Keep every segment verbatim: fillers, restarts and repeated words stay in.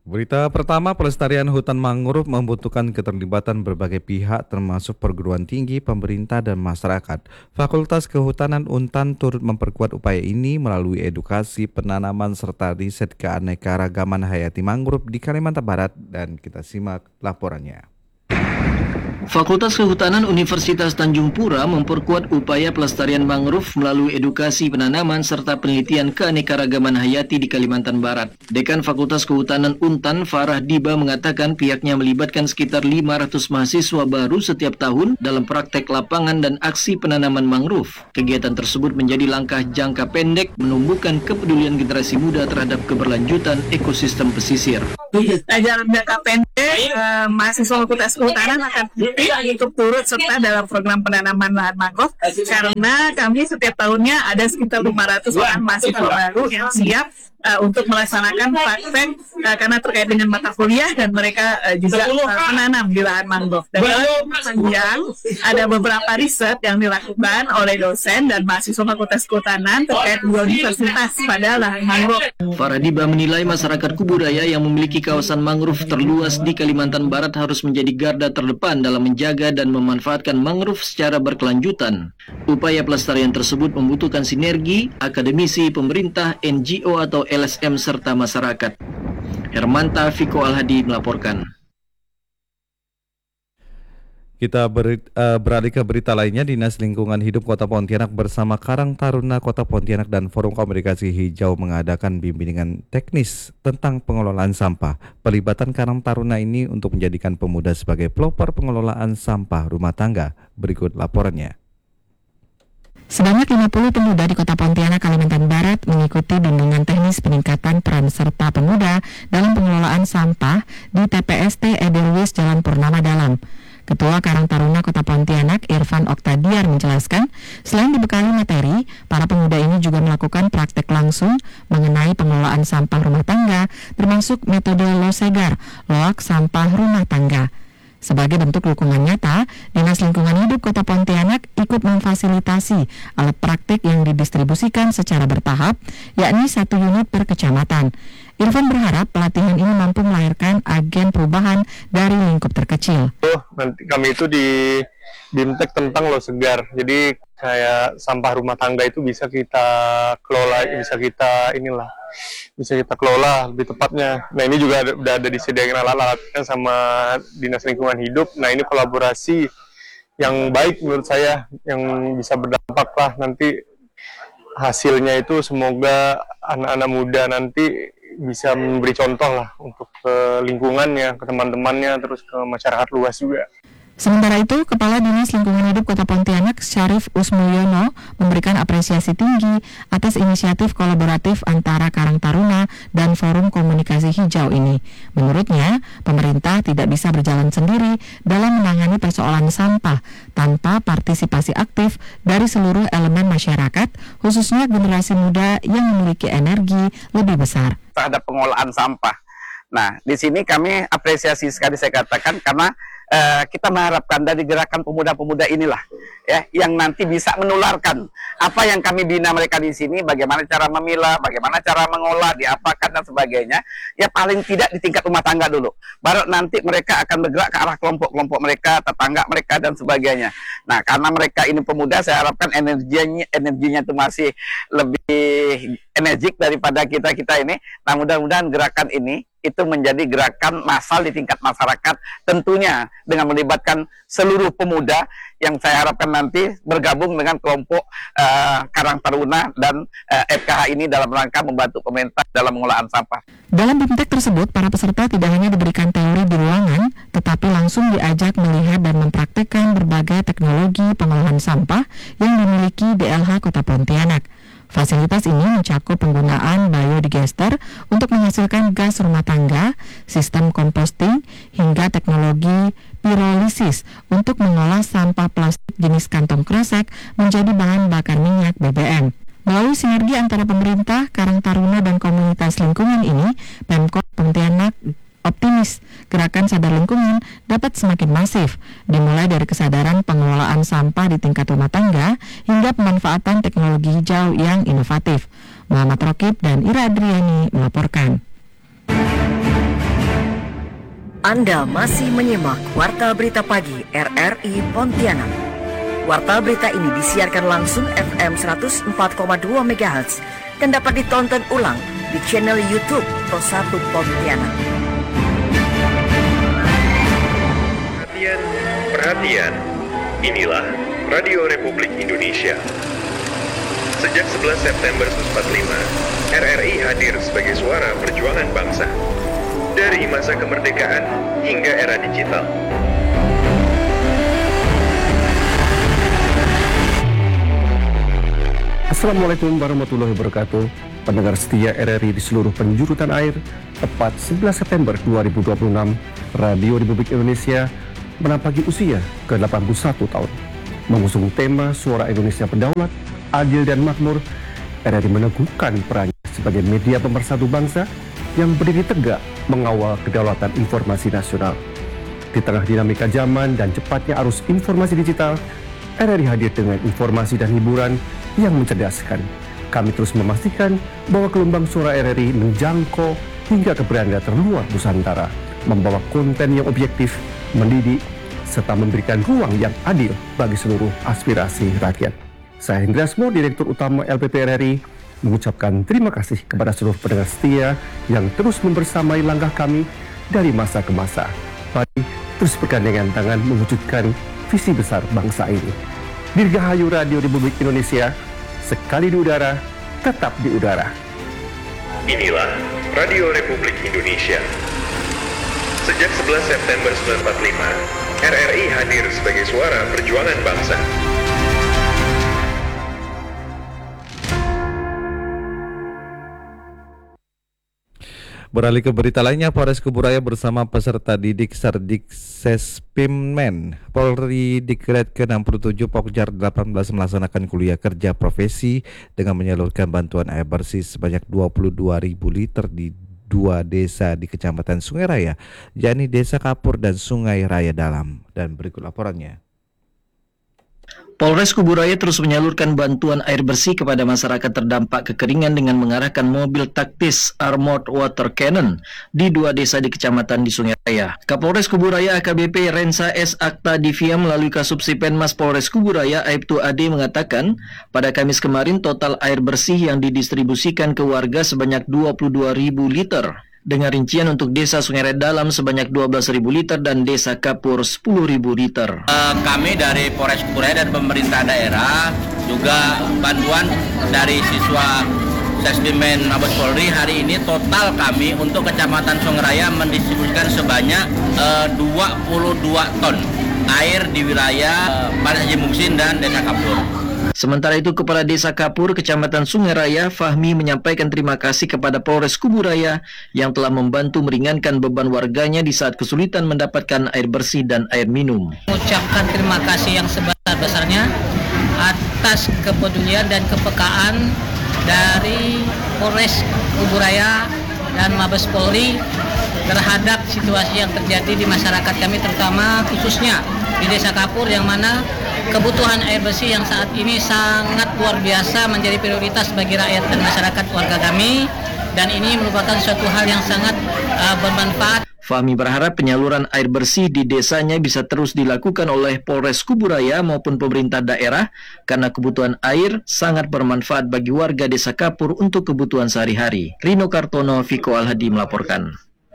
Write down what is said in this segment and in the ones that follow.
Berita pertama, pelestarian hutan mangrove membutuhkan keterlibatan berbagai pihak termasuk perguruan tinggi, pemerintah, dan masyarakat. Fakultas Kehutanan Untan turut memperkuat upaya ini melalui edukasi, penanaman, serta riset keanekaragaman hayati mangrove di Kalimantan Barat, dan kita simak laporannya. Fakultas Kehutanan Universitas Tanjung Pura memperkuat upaya pelestarian mangrove melalui edukasi penanaman serta penelitian keanekaragaman hayati di Kalimantan Barat. Dekan Fakultas Kehutanan Untan, Farah Diba, mengatakan pihaknya melibatkan sekitar lima ratus mahasiswa baru setiap tahun dalam praktek lapangan dan aksi penanaman mangrove. Kegiatan tersebut menjadi langkah jangka pendek menumbuhkan kepedulian generasi muda terhadap keberlanjutan ekosistem pesisir. Dalam jangka pendek, eh, mahasiswa Fakultas Kehutanan akan untuk turut serta dalam program penanaman lahan mangrove karena kami setiap tahunnya ada sekitar lima ratus orang mahasiswa baru yang siap uh, untuk melaksanakan praktek uh, karena terkait dengan mata kuliah dan mereka uh, juga uh, menanam di lahan mangrove. Dan dalam panjang ada beberapa riset yang dilakukan oleh dosen dan mahasiswa Fakultas Kehutanan terkait biodiversitas pada lahan mangrove. Farah Diba menilai masyarakat Kubudaya yang memiliki kawasan mangrove terluas di Kalimantan Barat harus menjadi garda terdepan dalam menjaga dan memanfaatkan mangrove secara berkelanjutan. Upaya pelestarian tersebut membutuhkan sinergi akademisi, pemerintah, N G O atau L S M serta masyarakat. Hermanta Viko Alhadi melaporkan. Kita ber, uh, beralih ke berita lainnya. Dinas Lingkungan Hidup Kota Pontianak bersama Karang Taruna Kota Pontianak dan Forum Komunikasi Hijau mengadakan bimbingan teknis tentang pengelolaan sampah. Pelibatan Karang Taruna ini untuk menjadikan pemuda sebagai pelopor pengelolaan sampah rumah tangga. Berikut laporannya. Sebanyak lima puluh pemuda di Kota Pontianak, Kalimantan Barat mengikuti bimbingan teknis peningkatan peran serta pemuda dalam pengelolaan sampah di T P S T Edelweiss Jalan Purnama Dalam. Ketua Karang Taruna Kota Pontianak, Irfan Oktadiar, menjelaskan, selain dibekali materi, para pemuda ini juga melakukan praktek langsung mengenai pengelolaan sampah rumah tangga, termasuk metode losegar, loak sampah rumah tangga. Sebagai bentuk dukungan nyata, Dinas Lingkungan Hidup Kota Pontianak ikut memfasilitasi alat praktik yang didistribusikan secara bertahap, yakni satu unit per kecamatan. Irfan berharap pelatihan ini mampu melahirkan agen perubahan dari lingkup terkecil. Oh, nanti kami itu di Bimtek tentang lo segar. Jadi kayak sampah rumah tangga itu bisa kita kelola, bisa kita inilah, bisa kita kelola lebih tepatnya. Nah ini juga ada, udah ada disediakan alat-alatnya sama Dinas Lingkungan Hidup. Nah ini kolaborasi yang baik menurut saya, yang bisa berdampak lah nanti hasilnya itu semoga anak-anak muda nanti bisa memberi contoh lah untuk ke lingkungannya, ke teman-temannya, terus ke masyarakat luas juga. Sementara itu, Kepala Dinas Lingkungan Hidup Kota Pontianak, Syarif Usmulyono, memberikan apresiasi tinggi atas inisiatif kolaboratif antara Karang Taruna dan Forum Komunikasi Hijau ini. Menurutnya, pemerintah tidak bisa berjalan sendiri dalam menangani persoalan sampah tanpa partisipasi aktif dari seluruh elemen masyarakat, khususnya generasi muda yang memiliki energi lebih besar terhadap pengelolaan sampah. Nah, di sini kami apresiasi sekali saya katakan karena Uh, kita mengharapkan dari gerakan pemuda-pemuda inilah ya yang nanti bisa menularkan apa yang kami bina mereka di sini, bagaimana cara memilah, bagaimana cara mengolah, diapakan dan sebagainya. Ya paling tidak di tingkat rumah tangga dulu. Baru nanti mereka akan bergerak ke arah kelompok-kelompok mereka, tetangga mereka dan sebagainya. Nah, karena mereka ini pemuda, saya harapkan energinya energinya itu masih lebih energik daripada kita-kita ini. Nah, mudah-mudahan gerakan ini itu menjadi gerakan massal di tingkat masyarakat, tentunya dengan melibatkan seluruh pemuda yang saya harapkan nanti bergabung dengan kelompok uh, Karang Taruna dan uh, F K H ini dalam rangka membantu pemerintah dalam pengelolaan sampah. Dalam Bimtek tersebut, para peserta tidak hanya diberikan teori di ruangan, tetapi langsung diajak melihat dan mempraktekkan berbagai teknologi pengolahan sampah yang dimiliki D L H Kota Pontianak. Fasilitas ini mencakup penggunaan biodigester untuk menghasilkan gas rumah tangga, sistem composting, hingga teknologi pirolisis untuk mengolah sampah plastik jenis kantong kresek menjadi bahan bakar minyak B B M. Melalui sinergi antara pemerintah, Karang Taruna, dan komunitas lingkungan ini, Pemkot Pontianak optimis gerakan sadar lingkungan dapat semakin masif, dimulai dari kesadaran pengelolaan sampah di tingkat rumah tangga hingga pemanfaatan teknologi hijau yang inovatif. Muhammad Rokib dan Ira Adriani melaporkan. Anda masih menyimak Warta Berita Pagi R R I Pontianak. Warta berita ini disiarkan langsung F M seratus empat koma dua megahertz dan dapat ditonton ulang di channel YouTube Pro satu Pontianak. Perhatian, perhatian. Inilah Radio Republik Indonesia. Sejak sebelas September seribu sembilan ratus empat puluh lima, R R I hadir sebagai suara perjuangan bangsa. Dari masa kemerdekaan hingga era digital. Assalamualaikum warahmatullahi wabarakatuh. Pendengar setia R R I di seluruh penjuru tanah air, tepat sebelas September dua ribu dua puluh enam, Radio Republik Indonesia menapaki usia ke delapan puluh satu tahun. Mengusung tema Suara Indonesia Berdaulat, Adil dan Makmur, R R I meneguhkan perannya sebagai media pemersatu bangsa yang berdiri tegak mengawal kedaulatan informasi nasional. Di tengah dinamika zaman dan cepatnya arus informasi digital, R R I hadir dengan informasi dan hiburan yang mencerdaskan. Kami terus memastikan bahwa gelombang suara R R I menjangkau hingga ke beranda terluar Nusantara, membawa konten yang objektif, mendidik, serta memberikan ruang yang adil bagi seluruh aspirasi rakyat. Saya Hendra Asmo, Direktur Utama L P P R R I, mengucapkan terima kasih kepada seluruh pendengar setia yang terus membersamai langkah kami dari masa ke masa. Mari terus bergandengan tangan mewujudkan visi besar bangsa ini. Dirgahayu Radio Republik Indonesia, sekali di udara, tetap di udara. Inilah Radio Republik Indonesia. Sejak sebelas September seribu sembilan ratus empat puluh lima, R R I hadir sebagai suara perjuangan bangsa. Beralih ke berita lainnya, Polres Kuburaya bersama peserta didik Sardikses-Pimmen Polri Dikret ke enam puluh tujuh Pokjar delapan belas melaksanakan kuliah kerja profesi dengan menyalurkan bantuan air bersih sebanyak dua puluh dua ribu liter di dua desa di Kecamatan Sungai Raya, yakni Desa Kapur dan Sungai Raya Dalam. Dan berikut laporannya. Polres Kuburaya terus menyalurkan bantuan air bersih kepada masyarakat terdampak kekeringan dengan mengarahkan mobil taktis Armored Water Cannon di dua desa di kecamatan di Sungai Raya. Kapolres Kuburaya A K B P Rensa S. Akta Divia melalui Kasubsi Penmas Polres Kuburaya Aibtu Ade mengatakan, pada Kamis kemarin total air bersih yang didistribusikan ke warga sebanyak dua puluh dua ribu liter. Dengan rincian untuk Desa Sungai Raya Dalam sebanyak dua belas ribu liter dan Desa Kapur sepuluh ribu liter. Uh, kami dari Polres Kuburaya dan pemerintah daerah juga bantuan dari siswa Sesdimen Mabes Polri hari ini total kami untuk Kecamatan Sungai Raya mendistribusikan sebanyak uh, dua puluh dua ton air di wilayah uh, Padas Haji Muksin dan Desa Kapur. Sementara itu, Kepala Desa Kapur, Kecamatan Sungai Raya, Fahmi menyampaikan terima kasih kepada Polres Kuburaya yang telah membantu meringankan beban warganya di saat kesulitan mendapatkan air bersih dan air minum. Mengucapkan terima kasih yang sebesar-besarnya atas kepedulian dan kepekaan dari Polres Kuburaya dan Mabes Polri terhadap situasi yang terjadi di masyarakat kami, terutama khususnya di Desa Kapur yang mana kebutuhan air bersih yang saat ini sangat luar biasa menjadi prioritas bagi rakyat dan masyarakat warga kami, dan ini merupakan suatu hal yang sangat uh, bermanfaat. Fahmi berharap penyaluran air bersih di desanya bisa terus dilakukan oleh Polres Kuburaya maupun pemerintah daerah karena kebutuhan air sangat bermanfaat bagi warga Desa Kapur untuk kebutuhan sehari-hari. Rino Kartono, Viko Alhadi melaporkan.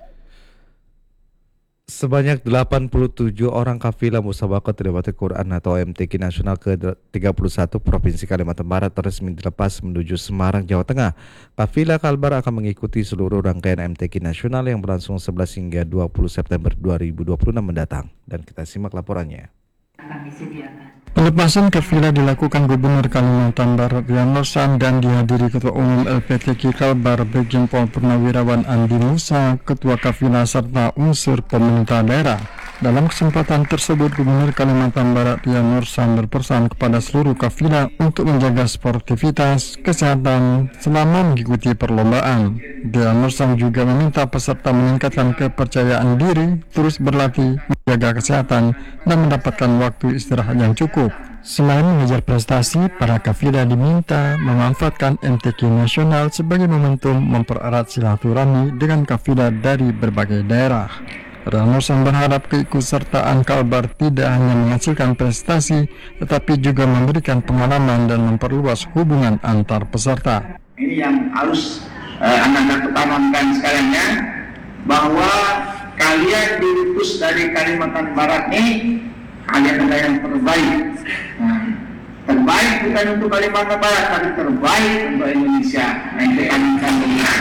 Sebanyak delapan puluh tujuh orang kafilah Musabaqah Tilawati Quran atau M T Q Nasional ke tiga puluh satu Provinsi Kalimantan Barat resmi dilepas menuju Semarang, Jawa Tengah. Kafilah Kalbar akan mengikuti seluruh rangkaian M T Q Nasional yang berlangsung sebelas hingga dua puluh September dua ribu dua puluh enam mendatang. Dan kita simak laporannya. Pelepasan kafilah dilakukan Gubernur Kalimantan Barat Rian Nursan dan dihadiri Ketua Umum L P T Q Kalbar Brigjen Pol Purnawirawan Andi Musa, Ketua Kafilah serta unsur pemerintah daerah. Dalam kesempatan tersebut, Gubernur Kalimantan Barat Rian Nursan berpesan kepada seluruh kafilah untuk menjaga sportivitas, kesehatan selama mengikuti perlombaan. Rian Nursan juga meminta peserta meningkatkan kepercayaan diri, terus berlatih, menjaga kesehatan, dan mendapatkan waktu istirahat yang cukup. Selain mengejar prestasi, para kafilah diminta memanfaatkan M T Q Nasional sebagai momentum mempererat silaturahmi dengan kafilah dari berbagai daerah. Ranosan berharap keikutsertaan Kalbar tidak hanya menghasilkan prestasi, tetapi juga memberikan pengalaman dan memperluas hubungan antar peserta. Ini yang harus eh, anak-anak tanamkan sekaliannya, bahwa kalian diutus dari Kalimantan Barat ini, kalian adalah yang terbaik. Nah, terbaik bukan untuk Kalimantan Barat, tapi terbaik untuk Indonesia. Nanti kami akan melihat.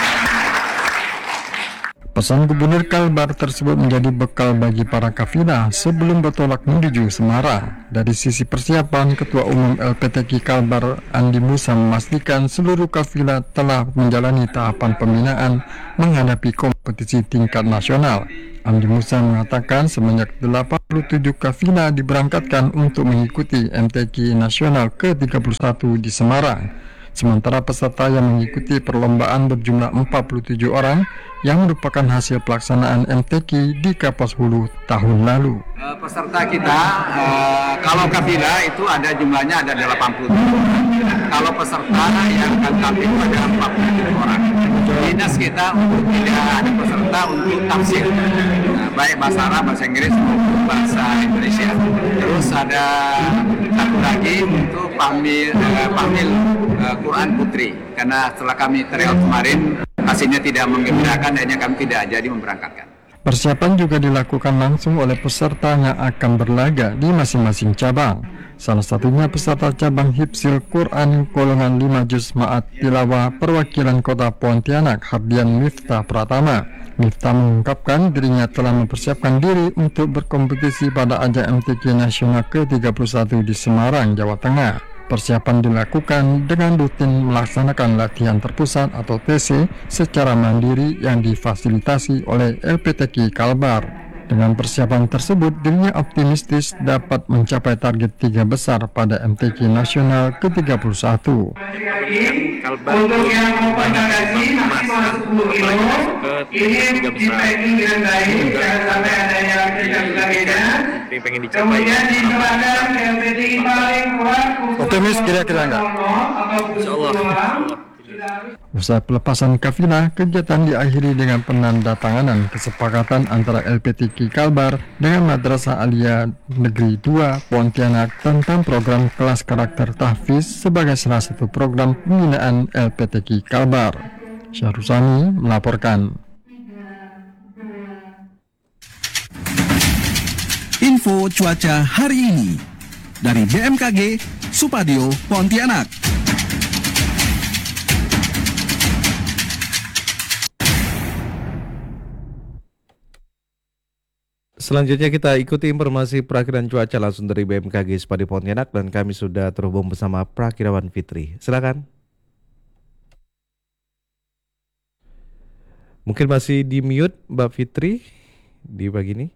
Pesan Gubernur Kalbar tersebut menjadi bekal bagi para kafilah sebelum bertolak menuju Semarang. Dari sisi persiapan, Ketua Umum L P T K I Kalbar Andi Musa memastikan seluruh kafilah telah menjalani tahapan pembinaan menghadapi kompetisi tingkat nasional. Andi Musa mengatakan sebanyak delapan puluh tujuh kafilah diberangkatkan untuk mengikuti M T Q Nasional ke tiga puluh satu di Semarang. Sementara peserta yang mengikuti perlombaan berjumlah empat puluh tujuh orang yang merupakan hasil pelaksanaan M T Q di Kapuas Hulu tahun lalu. Uh, peserta kita, uh, kalau kafilah itu ada jumlahnya ada delapan puluh tujuh. Kalau peserta yang kami itu ada empat puluh tujuh orang. Dinas kita untuk tidak ada peserta untuk tafsir, uh, baik bahasa Arab, bahasa Inggris maupun bahasa Indonesia. Terus ada satu lagi untuk pamil, uh, pamil uh, Quran Putri, karena setelah kami tryout kemarin hasilnya tidak menggembirakan, akhirnya kami tidak jadi memberangkatkan. Persiapan juga dilakukan langsung oleh peserta yang akan berlaga di masing-masing cabang. Salah satunya peserta cabang Hifzil Quran golongan lima juz Ma'at Tilawah perwakilan Kota Pontianak, Hardian Miftah Pratama. Miftah mengungkapkan dirinya telah mempersiapkan diri untuk berkompetisi pada ajang M T Q Nasional ke tiga puluh satu di Semarang, Jawa Tengah. Persiapan dilakukan dengan rutin melaksanakan latihan terpusat atau T C secara mandiri yang difasilitasi oleh L P T K I Kalbar. Dengan persiapan tersebut, dirinya optimistis dapat mencapai target tiga besar pada M T Q Nasional ke tiga puluh satu. Untuk yang kompetisi maksimal sepuluh kilo, ini dipacking dengan baik, jangan sampai ada yang tidak sebagainya. Kemudian diserahkan ke M T Q I paling kuat. Optimis kira-kira enggak? Usai pelepasan kafilah, kegiatan diakhiri dengan penandatanganan kesepakatan antara L P T K I Kalbar dengan Madrasah Aliyah Negeri dua Pontianak tentang program kelas karakter tahfiz sebagai salah satu program pembinaan L P T K I Kalbar. Syahrusani melaporkan. Info cuaca hari ini dari B M K G Supadio Pontianak. Selanjutnya kita ikuti informasi perakiraan cuaca langsung dari B M K G Supadio Pontianak dan kami sudah terhubung bersama Prakirawan Fitri. Silakan. Mungkin masih di mute Mbak Fitri di pagi ini.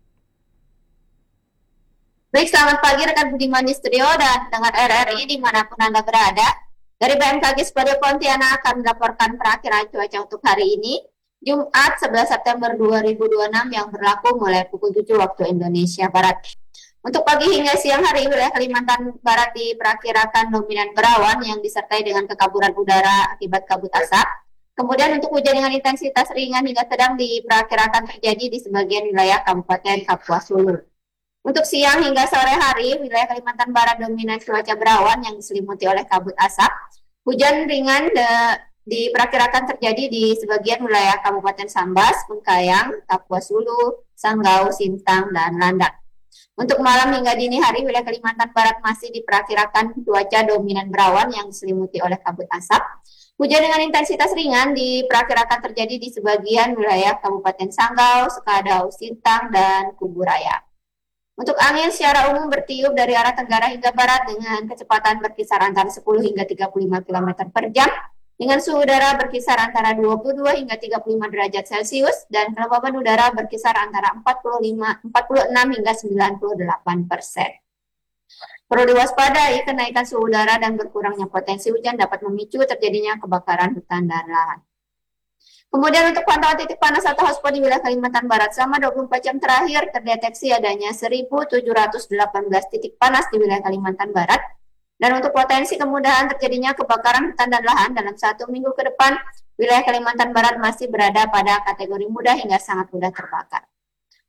Baik, selamat pagi rekan Budiman di studio dan dengar R R I dimanapun Anda berada. Dari B M K G Supadio Pontianak akan melaporkan perakiraan cuaca untuk hari ini, Jumat sebelas September dua ribu dua puluh enam yang berlaku mulai pukul tujuh waktu Indonesia Barat. Untuk pagi hingga siang hari, wilayah Kalimantan Barat diperkirakan dominan berawan yang disertai dengan kekaburan udara akibat kabut asap. Kemudian untuk hujan dengan intensitas ringan hingga sedang diperkirakan terjadi di sebagian wilayah Kabupaten Kapuas Hulu. Untuk siang hingga sore hari, wilayah Kalimantan Barat dominan cuaca berawan yang diselimuti oleh kabut asap. Hujan ringan de- diperkirakan terjadi di sebagian wilayah Kabupaten Sambas, Bengkayang, Kapuas Hulu, Sanggau, Sintang, dan Landak. Untuk malam hingga dini hari, wilayah Kalimantan Barat masih diperkirakan cuaca dominan berawan yang diselimuti oleh kabut asap. Hujan dengan intensitas ringan diperkirakan terjadi di sebagian wilayah Kabupaten Sanggau, Sekadau, Sintang, dan Kuburaya. Untuk angin secara umum bertiup dari arah tenggara hingga barat dengan kecepatan berkisar antara sepuluh hingga tiga puluh lima kilometer per jam, dengan suhu udara berkisar antara dua puluh dua hingga tiga puluh lima derajat Celcius dan kelembaban udara berkisar antara empat puluh lima, empat puluh enam hingga sembilan puluh delapan persen. Perlu diwaspadai kenaikan suhu udara dan berkurangnya potensi hujan dapat memicu terjadinya kebakaran hutan dan lahan. Kemudian untuk pantauan titik panas atau hotspot di wilayah Kalimantan Barat selama dua puluh empat jam terakhir terdeteksi adanya seribu tujuh ratus delapan belas titik panas di wilayah Kalimantan Barat. Dan untuk potensi kemudahan terjadinya kebakaran hutan dan lahan dalam satu minggu ke depan, wilayah Kalimantan Barat masih berada pada kategori mudah hingga sangat mudah terbakar.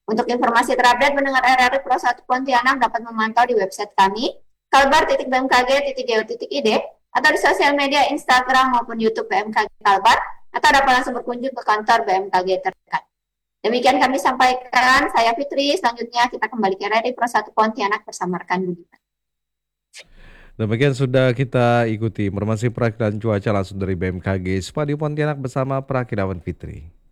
Untuk informasi terupdate mendengar R R I Pro satu Pontianak dapat memantau di website kami kalbar titik b m k g titik go titik i d atau di sosial media Instagram maupun YouTube B M K G Kalbar, atau dapat langsung berkunjung ke kantor B M K G terdekat. Demikian kami sampaikan, saya Fitri. Selanjutnya kita kembali ke R R I Pro satu Pontianak bersama rekan Budiman. Demikian sudah kita ikuti informasi perakiraan cuaca langsung dari B M K G Supadio Pontianak bersama Prakirawan Fitri.